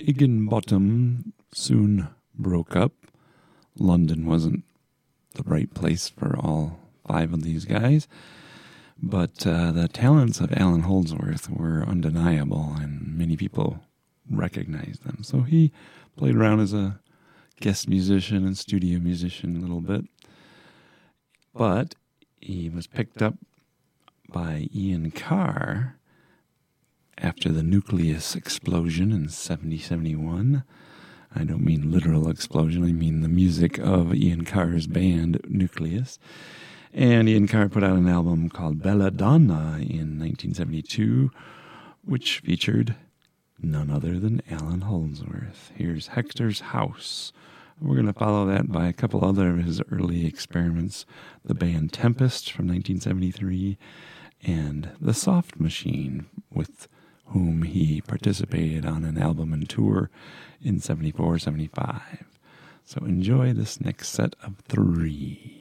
Higginbottom soon broke up. London wasn't the right place for all 5 of these guys, but the talents of Allan Holdsworth were undeniable, and many people recognized them. So he played around as a guest musician and studio musician a little bit, but he was picked up by Ian Carr after the Nucleus explosion in 71. I don't mean literal explosion, I mean the music of Ian Carr's band Nucleus. And Ian Carr put out an album called Belladonna in 1972, which featured none other than Allan Holdsworth. Here's Hector's House. We're going to follow that by a couple other of his early experiments, the band Tempest from 1973, and The Soft Machine, with whom he participated on an album and tour in 74, 75. So enjoy this next set of 3.